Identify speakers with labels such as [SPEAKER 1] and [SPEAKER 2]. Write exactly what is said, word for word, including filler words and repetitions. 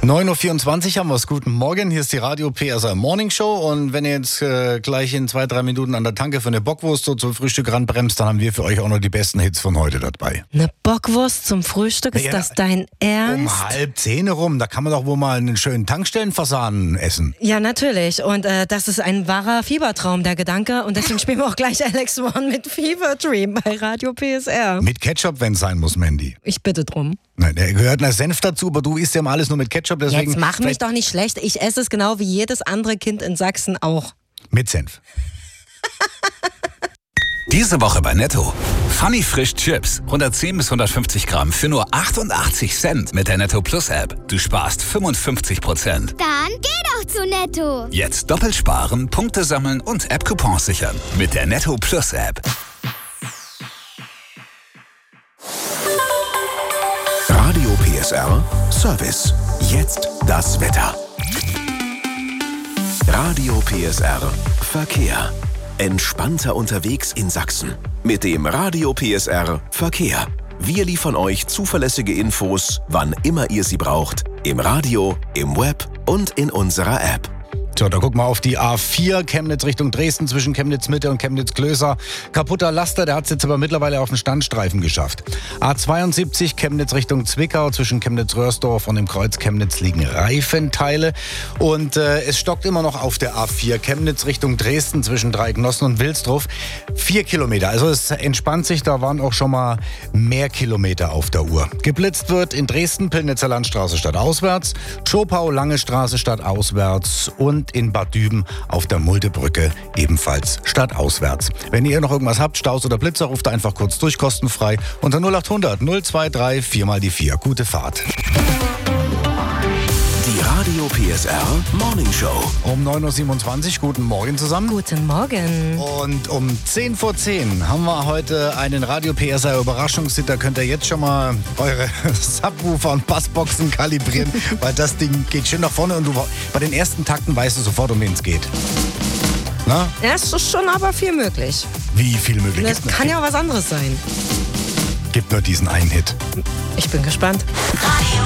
[SPEAKER 1] neun Uhr vierundzwanzig haben wir es. Guten Morgen, hier ist die Radio P S R Morning Show und wenn ihr jetzt äh, gleich in zwei, drei Minuten an der Tanke für eine Bockwurst so zum Frühstück ranbremst, dann haben wir für euch auch noch die besten Hits von heute dabei.
[SPEAKER 2] Eine Bockwurst zum Frühstück, ist ja, das dein Ernst?
[SPEAKER 1] Um halb zehn rum, da kann man doch wohl mal einen schönen Tankstellenfasanen essen.
[SPEAKER 2] Ja, natürlich und äh, das ist ein wahrer Fiebertraum, der Gedanke und deswegen spielen wir auch gleich Alex One mit Fever Dream bei Radio P S R.
[SPEAKER 1] Mit Ketchup, wenn es sein muss, Mandy.
[SPEAKER 2] Ich bitte drum.
[SPEAKER 1] Nein, der gehört ein Senf dazu, aber du isst ja mal alles nur mit Ketchup. Deswegen
[SPEAKER 2] Jetzt mach mich doch nicht schlecht. Ich esse es genau wie jedes andere Kind in Sachsen auch.
[SPEAKER 1] Mit Senf.
[SPEAKER 3] Diese Woche bei Netto. Funny Frisch Chips. hundertzehn bis hundertfünfzig Gramm für nur achtundachtzig Cent mit der Netto Plus App. Du sparst fünfundfünfzig Prozent.
[SPEAKER 4] Dann geh doch zu Netto.
[SPEAKER 3] Jetzt doppelt sparen, Punkte sammeln und App-Coupons sichern. Mit der Netto Plus App.
[SPEAKER 5] Radio P S R Service. Jetzt das Wetter. Radio P S R Verkehr. Entspannter unterwegs in Sachsen. Mit dem Radio P S R Verkehr. Wir liefern euch zuverlässige Infos, wann immer ihr sie braucht. Im Radio, im Web und in unserer App.
[SPEAKER 1] So, da guck mal auf die A vier, Chemnitz Richtung Dresden, zwischen Chemnitz Mitte und Chemnitz Klößer. Kaputter Laster, der hat es jetzt aber mittlerweile auf den Standstreifen geschafft. A zweiundsiebzig, Chemnitz Richtung Zwickau, zwischen Chemnitz-Röhrsdorf und dem Kreuz Chemnitz liegen Reifenteile. Und äh, es stockt immer noch auf der A vier, Chemnitz Richtung Dresden, zwischen Dreiecknossen und Wilsdruff. Vier Kilometer, also es entspannt sich, da waren auch schon mal mehr Kilometer auf der Uhr. Geblitzt wird in Dresden, Pillnitzer Landstraße stadtauswärts, Schopau, Lange Straße stadtauswärts und in Bad Düben auf der Muldebrücke ebenfalls stadtauswärts. Wenn ihr noch irgendwas habt, Staus oder Blitzer, ruft einfach kurz durch, kostenfrei unter null achthundert null zwei drei vier mal die vier. Gute Fahrt.
[SPEAKER 5] Die Radio P S R Morning Show.
[SPEAKER 1] Um neun Uhr siebenundzwanzig, guten Morgen zusammen.
[SPEAKER 2] Guten Morgen.
[SPEAKER 1] Und um zehn vor zehn haben wir heute einen Radio P S R Überraschungshit. Da könnt ihr jetzt schon mal eure Subwoofer und Bassboxen kalibrieren, weil das Ding geht schön nach vorne und du, bei den ersten Takten weißt du sofort, um wen es geht. Na?
[SPEAKER 2] Ja, es ist schon aber viel möglich.
[SPEAKER 1] Wie viel möglich?
[SPEAKER 2] Das kann ja was anderes sein.
[SPEAKER 1] Gibt nur diesen einen Hit.
[SPEAKER 2] Ich bin gespannt.
[SPEAKER 4] Radio